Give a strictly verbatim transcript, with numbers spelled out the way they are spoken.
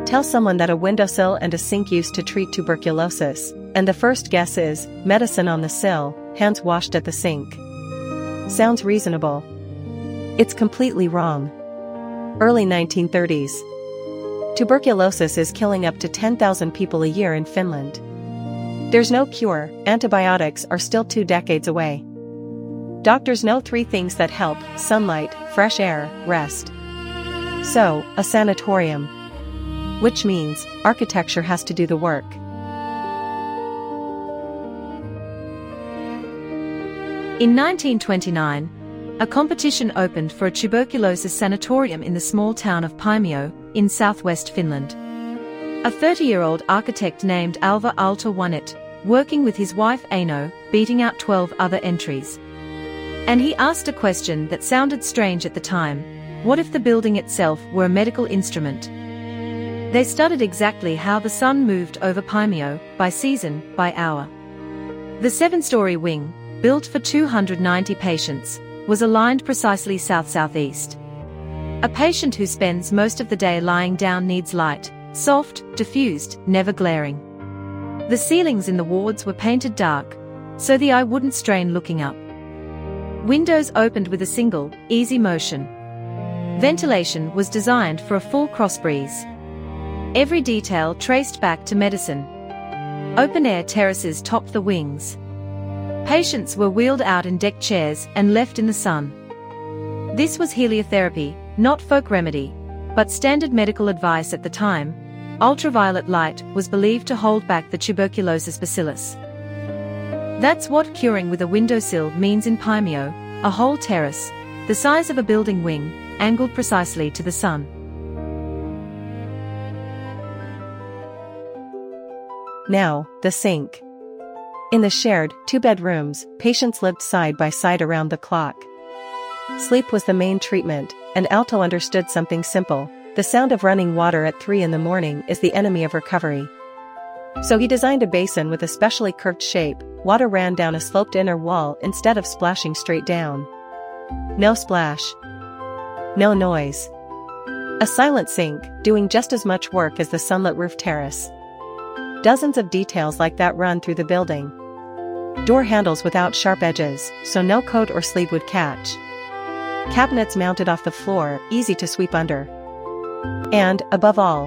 Tell someone that a windowsill and a sink used to treat tuberculosis, and the first guess is, medicine on the sill, hands washed at the sink. Sounds reasonable. It's completely wrong. Early nineteen thirties. Tuberculosis is killing up to ten thousand people a year in Finland. There's no cure, antibiotics are still two decades away. Doctors know three things that help: sunlight, fresh air, rest. So, a sanatorium. Which means, architecture has to do the work. In nineteen twenty-nine, a competition opened for a tuberculosis sanatorium in the small town of Paimio, in southwest Finland. A thirty-year-old architect named Alvar Aalto won it, working with his wife Aino, beating out twelve other entries. And he asked a question that sounded strange at the time: what if the building itself were a medical instrument? They studied exactly how the sun moved over Paimio, by season, by hour. The seven-story wing, built for two hundred ninety patients, was aligned precisely south-southeast. A patient who spends most of the day lying down needs light, soft, diffused, never glaring. The ceilings in the wards were painted dark, so the eye wouldn't strain looking up. Windows opened with a single, easy motion. Ventilation was designed for a full cross breeze. Every detail traced back to medicine. Open-air terraces topped the wings. Patients were wheeled out in deck chairs and left in the sun. This was heliotherapy, not folk remedy, but standard medical advice at the time. Ultraviolet light was believed to hold back the tuberculosis bacillus. That's what curing with a windowsill means in Paimio, a whole terrace, the size of a building wing, angled precisely to the sun. Now, the sink. In the shared, two-bed rooms, patients lived side by side around the clock. Sleep was the main treatment, and Aalto understood something simple: the sound of running water at three in the morning is the enemy of recovery. So he designed a basin with a specially curved shape. Water ran down a sloped inner wall instead of splashing straight down. No splash. No noise. A silent sink, doing just as much work as the sunlit roof terrace. Dozens of details like that run through the building. Door handles without sharp edges, so no coat or sleeve would catch. Cabinets mounted off the floor, easy to sweep under. And, above all,